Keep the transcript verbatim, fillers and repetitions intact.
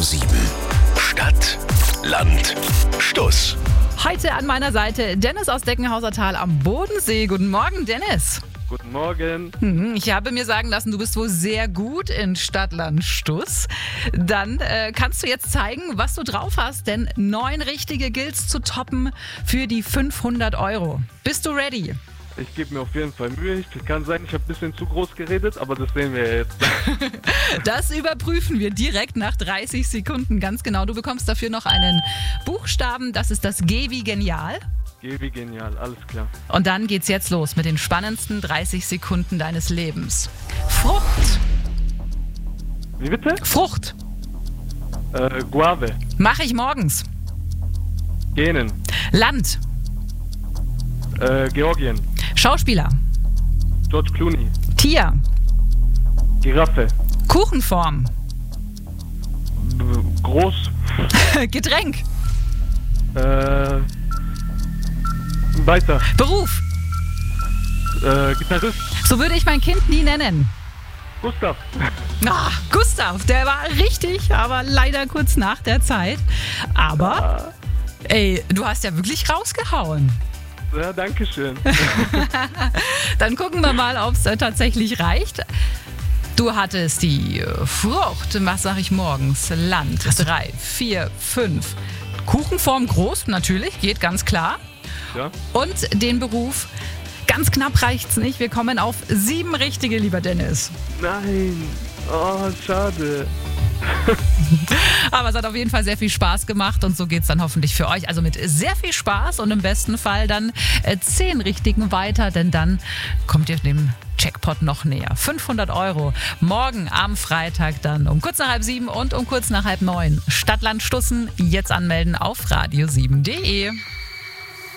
sieben. Stadt, Land, Stuss. Heute an meiner Seite Dennis aus Deckenhausertal am Bodensee. Guten Morgen, Dennis. Guten Morgen. Ich habe mir sagen lassen, du bist wohl sehr gut in Stadt, Land, Stuss. Dann äh, kannst du jetzt zeigen, was du drauf hast, denn neun richtige gilt's zu toppen für die fünfhundert Euro. Bist du ready? Ich gebe mir auf jeden Fall Mühe. Ich kann sein, ich habe ein bisschen zu groß geredet, aber das sehen wir ja jetzt. Das überprüfen wir direkt nach dreißig Sekunden ganz genau. Du bekommst dafür noch einen Buchstaben, das ist das G wie genial. G wie genial, alles klar. Und dann geht's jetzt los mit den spannendsten dreißig Sekunden deines Lebens. Frucht. Wie bitte? Frucht. Äh, Guave. Mache ich morgens. Genen. Land. Äh, Georgien. Schauspieler. George Clooney. Tier. Giraffe. Kuchenform. B groß. Getränk. Äh, weiter. Beruf. Äh, Gitarrist. So würde ich mein Kind nie nennen. Gustav. Ah, Gustav, der war richtig, aber leider kurz nach der Zeit. Aber, ey, du hast ja wirklich rausgehauen. Ja, danke schön. Dann gucken wir mal, ob es äh, tatsächlich reicht. Du hattest die äh, Frucht, was sag ich morgens? Land, drei, vier, fünf. Kuchenform groß, natürlich, geht ganz klar. Ja. Und den Beruf, ganz knapp reicht's nicht. Wir kommen auf sieben richtige, lieber Dennis. Nein. Oh, schade. Aber es hat auf jeden Fall sehr viel Spaß gemacht und so geht's dann hoffentlich für euch. Also mit sehr viel Spaß und im besten Fall dann äh, zehn richtigen weiter, denn dann kommt ihr dem Jackpot noch näher. fünfhundert Euro. Morgen am Freitag dann um kurz nach halb sieben und um kurz nach halb neun. Stadt, Land, Stussen. Jetzt anmelden auf radio sieben punkt de.